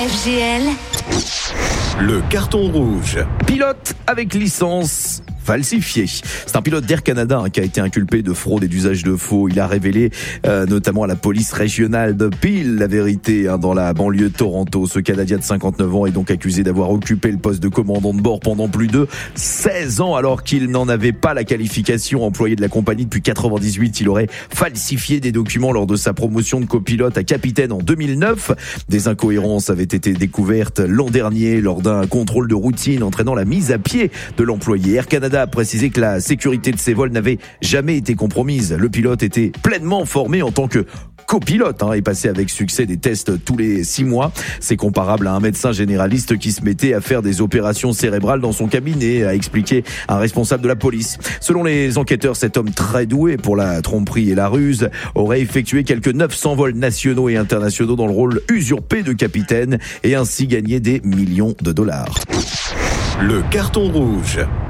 FGL. Le carton rouge. Pilote avec licence falsifiée. C'est un pilote d'Air Canada qui a été inculpé de fraude et d'usage de faux. Il a révélé notamment à la police régionale de Peel la vérité dans la banlieue de Toronto. Ce Canadien de 59 ans est donc accusé d'avoir occupé le poste de commandant de bord pendant plus de 16 ans alors qu'il n'en avait pas la qualification. Employé de la compagnie depuis 98, il aurait falsifié des documents lors de sa promotion de copilote à capitaine en 2009. Des incohérences avaient été découvertes l'an dernier lors d'un contrôle de routine entraînant la mise à pied de l'employé. Air Canada a précisé que la sécurité de ses vols n'avait jamais été compromise. Le pilote était pleinement formé en tant que copilote et passait avec succès des tests tous les 6 mois. C'est comparable à un médecin généraliste qui se mettait à faire des opérations cérébrales dans son cabinet, a expliqué un responsable de la police. Selon les enquêteurs, cet homme très doué pour la tromperie et la ruse aurait effectué quelques 900 vols nationaux et internationaux dans le rôle usurpé de capitaine et ainsi gagné des millions de dollars. Le carton rouge.